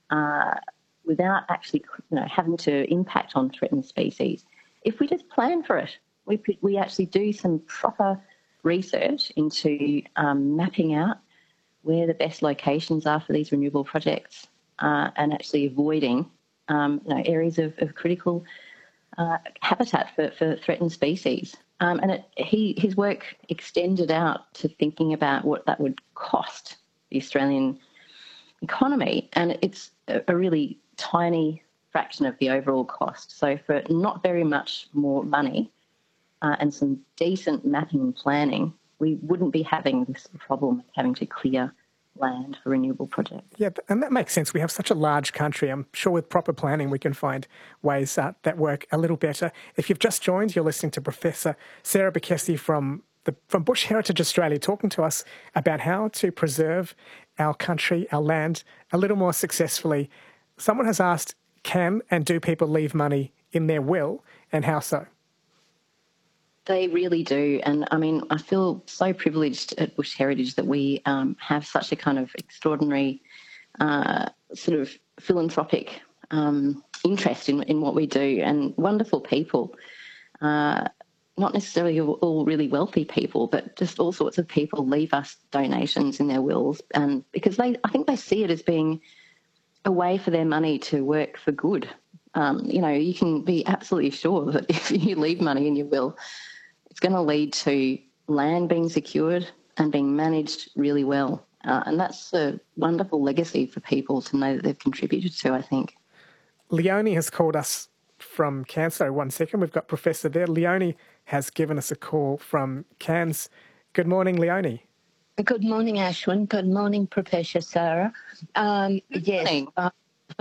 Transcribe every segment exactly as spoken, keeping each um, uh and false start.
uh, without actually, you know, having to impact on threatened species. If we just plan for it, we we actually do some proper research into um, mapping out where the best locations are for these renewable projects, uh, and actually avoiding um, you know, areas of, of critical uh, habitat for, for threatened species. Um, and it, he, his work extended out to thinking about what that would cost the Australian economy, and it's a, a really tiny fraction of the overall cost. So for not very much more money uh, and some decent mapping and planning, we wouldn't be having this problem of having to clear land for renewable projects. Yeah, and that makes sense. We have such a large country. I'm sure with proper planning we can find ways uh, that work a little better. If you've just joined, you're listening to Professor Sarah Bekesie from the, from Bush Heritage Australia talking to us about how to preserve our country, our land, a little more successfully. Someone has asked, can and do people leave money in their will, and how so? They really do. And I mean, I feel so privileged at Bush Heritage that we um, have such a kind of extraordinary uh, sort of philanthropic um, interest in, in what we do, and wonderful people, uh, not necessarily all, all really wealthy people, but just all sorts of people leave us donations in their wills, and because they, I think they see it as being a way for their money to work for good. Um, you know, you can be absolutely sure that if you leave money in your will, it's going to lead to land being secured and being managed really well. Uh, and that's a wonderful legacy for people to know that they've contributed to, I think. Leonie has called us from Cairns. So one second, we've got Professor there. Leonie has given us a call from Cairns. Good morning, Leonie. Good morning, Ashwin. Good morning, Professor Sarah. Um, Good yes, morning. uh,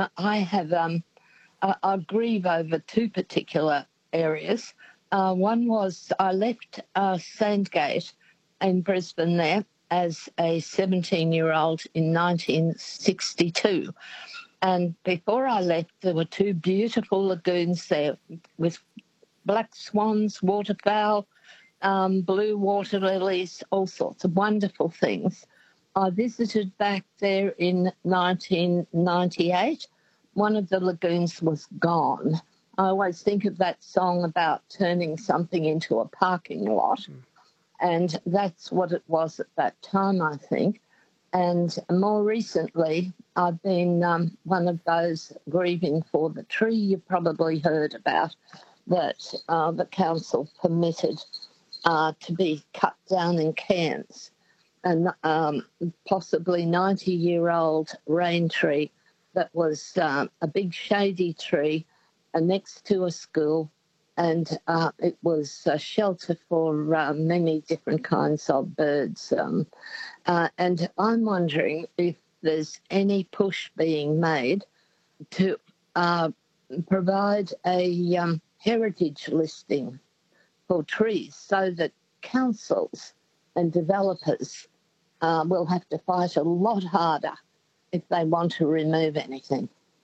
I have, um, I, I grieve over two particular areas. Uh, one was I left uh, Sandgate in Brisbane there as a seventeen-year-old in nineteen sixty-two. And before I left, there were two beautiful lagoons there with black swans, waterfowl, um, blue water lilies, all sorts of wonderful things. I visited back there in nineteen ninety-eight. One of the lagoons was gone. I always think of that song about turning something into a parking lot, mm. and that's what it was at that time, I think. And more recently, I've been um, one of those grieving for the tree you've probably heard about that uh, the council permitted uh, to be cut down in Cairns, and um, possibly ninety-year-old rain tree that was um, a big shady tree uh, next to a school, and uh, it was a shelter for uh, many different kinds of birds. Um, uh, and I'm wondering if there's any push being made to uh, provide a um, heritage listing for trees so that councils and developers uh, will have to fight a lot harder if they want to remove anything.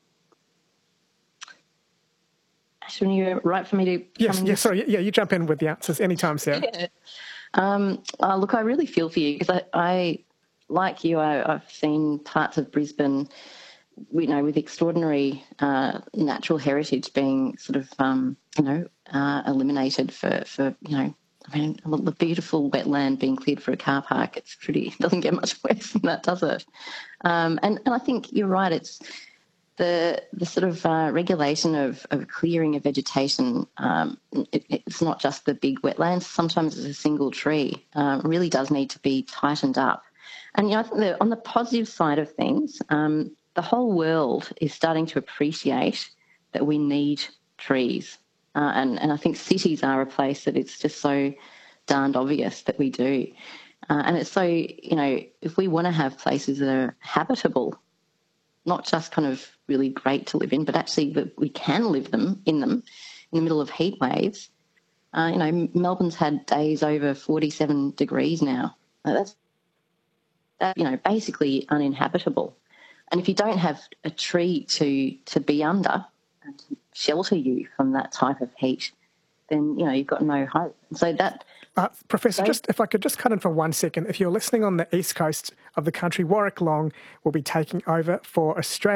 Ashwin, you're right for me to... Yes, yes, sorry, yeah, you jump in with the answers anytime, Sarah. Yeah. Um, uh, look, I really feel for you because I, I, like you, I, I've seen parts of Brisbane, you know, with extraordinary uh, natural heritage being sort of, um, you know, uh, eliminated for, for, you know, I mean, the beautiful wetland being cleared for a car park. It's pretty, it doesn't get much worse than that, does it? Um, and, and I think you're right. It's the the sort of uh, regulation of, of clearing of vegetation. Um, it, it's not just the big wetlands. Sometimes it's a single tree. Um, really does need to be tightened up. And, you know, I think that on the positive side of things, um, the whole world is starting to appreciate that we need trees. Uh, and, and I think cities are a place that it's just so darned obvious that we do. Uh, and it's so, you know, if we want to have places that are habitable, not just kind of really great to live in, but actually that we can live them in them in the middle of heat waves. Uh, you know, Melbourne's had days over forty-seven degrees now. Uh, that's, that, you know, basically uninhabitable. And if you don't have a tree to, to be under and to shelter you from that type of heat, then, you know, you've got no hope. So that... Uh, Professor, so, just if I could just cut in for one second. If you're listening on the east coast of the country, Warwick Long will be taking over for Australia.